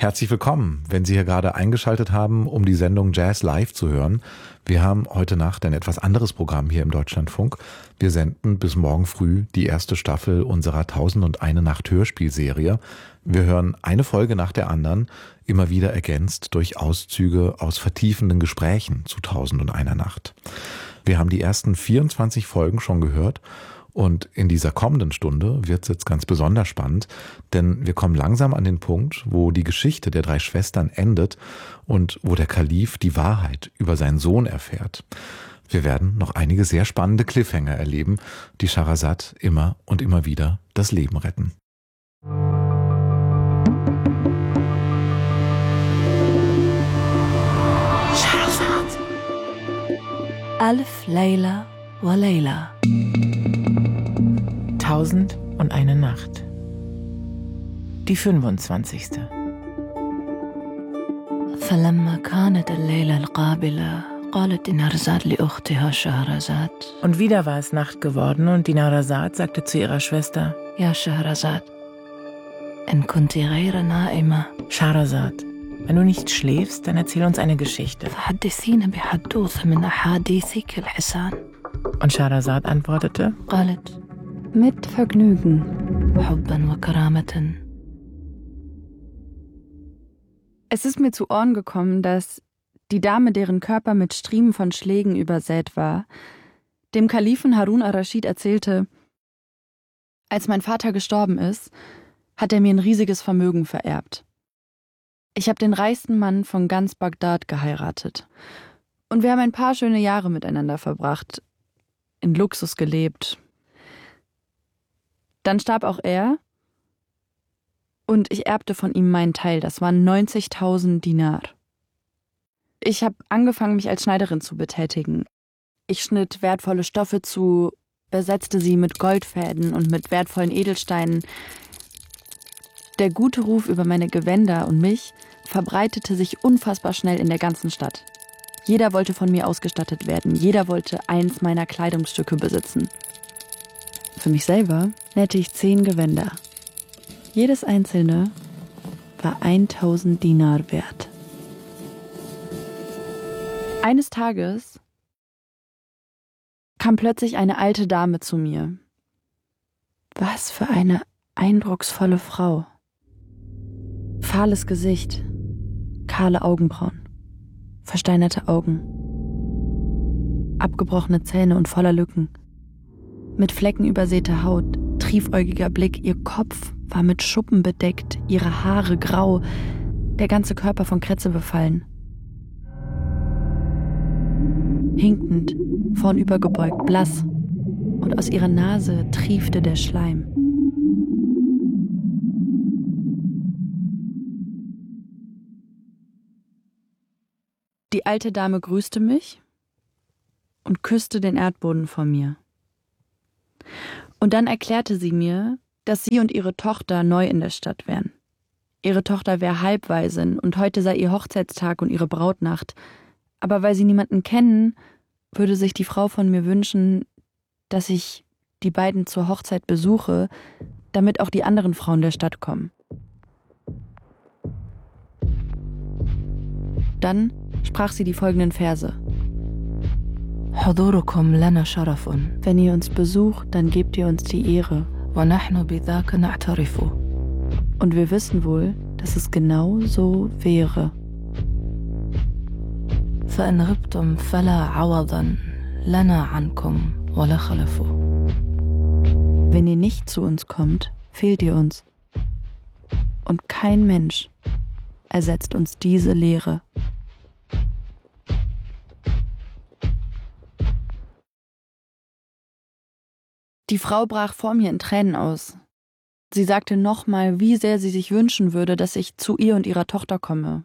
Herzlich willkommen, wenn Sie hier gerade eingeschaltet haben, um die Sendung Jazz Live zu hören. Wir haben heute Nacht ein etwas anderes Programm hier im Deutschlandfunk. Wir senden bis morgen früh die erste Staffel unserer 1001 Nacht Hörspielserie. Wir hören eine Folge nach der anderen, immer wieder ergänzt durch Auszüge aus vertiefenden Gesprächen zu 1001 Nacht. Wir haben die ersten 24 Folgen schon gehört. Und in dieser kommenden Stunde wird es jetzt ganz besonders spannend, denn wir kommen langsam an den Punkt, wo die Geschichte der drei Schwestern endet und wo der Kalif die Wahrheit über seinen Sohn erfährt. Wir werden noch einige sehr spannende Cliffhanger erleben, die Scharazad immer und immer wieder das Leben retten. Scharazad. Alf Layla wa Layla. 1001 Nacht. Die 25. فلما كانت الليلة القابلة قالت دينارزاد لأختها شهرزاد. Und wieder war es Nacht geworden und Dinarzad sagte zu ihrer Schwester: يا شهرزاد إن كنت غير نائمة. Scharazad, wenn du nicht schläfst, dann erzähl uns eine Geschichte. فحدثينا بحدوث من أحاديثك الحسان. Und Scharazad antwortete: قالت mit Vergnügen. حبا وكرامة. Es ist mir zu Ohren gekommen, dass die Dame, deren Körper mit Striemen von Schlägen übersät war, dem Kalifen Harun ar-Raschid erzählte: Als mein Vater gestorben ist, hat er mir ein riesiges Vermögen vererbt. Ich habe den reichsten Mann von ganz Bagdad geheiratet. Und wir haben ein paar schöne Jahre miteinander verbracht, in Luxus gelebt. Dann starb auch er und ich erbte von ihm meinen Teil. Das waren 90.000 Dinar. Ich habe angefangen, mich als Schneiderin zu betätigen. Ich schnitt wertvolle Stoffe zu, besetzte sie mit Goldfäden und mit wertvollen Edelsteinen. Der gute Ruf über meine Gewänder und mich verbreitete sich unfassbar schnell in der ganzen Stadt. Jeder wollte von mir ausgestattet werden. Jeder wollte eins meiner Kleidungsstücke besitzen. Für mich selber nähte ich 10 Gewänder. Jedes einzelne war 1000 Dinar wert. Eines Tages kam plötzlich eine alte Dame zu mir. Was für eine eindrucksvolle Frau. Fahles Gesicht, kahle Augenbrauen, versteinerte Augen, abgebrochene Zähne und voller Lücken. Mit Flecken übersäte Haut, triefäugiger Blick, ihr Kopf war mit Schuppen bedeckt, ihre Haare grau, der ganze Körper von Krätze befallen. Hinkend, vornübergebeugt, blass, und aus ihrer Nase triefte der Schleim. Die alte Dame grüßte mich und küsste den Erdboden vor mir. Und dann erklärte sie mir, dass sie und ihre Tochter neu in der Stadt wären. Ihre Tochter wäre Halbwaisin und heute sei ihr Hochzeitstag und ihre Brautnacht. Aber weil sie niemanden kennen, würde sich die Frau von mir wünschen, dass ich die beiden zur Hochzeit besuche, damit auch die anderen Frauen der Stadt kommen. Dann sprach sie die folgenden Verse. حضوركم لنا شرف. Wenn ihr uns besucht, dann gebt ihr uns die Ehre. ونحن بذاك نعترف. Und wir wissen wohl, dass es genau so wäre. فإن غبتم فلا عوضا لنا عنكم ولا خلف. Wenn ihr nicht zu uns kommt, fehlt ihr uns. Und kein Mensch ersetzt uns diese Lehre. Die Frau brach vor mir in Tränen aus. Sie sagte nochmal, wie sehr sie sich wünschen würde, dass ich zu ihr und ihrer Tochter komme.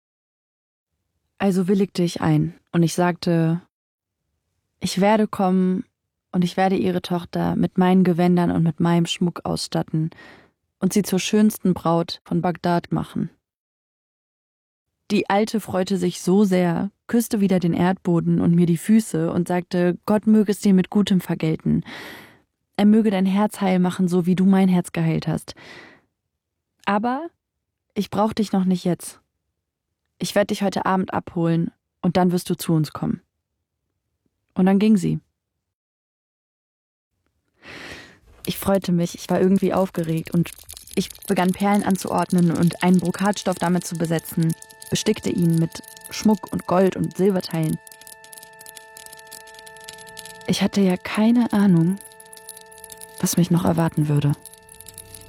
Also willigte ich ein und ich sagte, ich werde kommen und ich werde ihre Tochter mit meinen Gewändern und mit meinem Schmuck ausstatten und sie zur schönsten Braut von Bagdad machen. Die Alte freute sich so sehr, küsste wieder den Erdboden und mir die Füße und sagte, Gott möge es dir mit Gutem vergelten. Er möge dein Herz heil machen, so wie du mein Herz geheilt hast. Aber Ich brauche dich noch nicht jetzt. Ich werde dich heute Abend abholen und dann wirst du zu uns kommen. Und dann ging sie. Ich freute mich, ich war irgendwie aufgeregt und ich begann Perlen anzuordnen und einen Brokatstoff damit zu besetzen, bestickte ihn mit Schmuck und Gold und Silberteilen. Ich hatte ja keine Ahnung, was mich noch erwarten würde.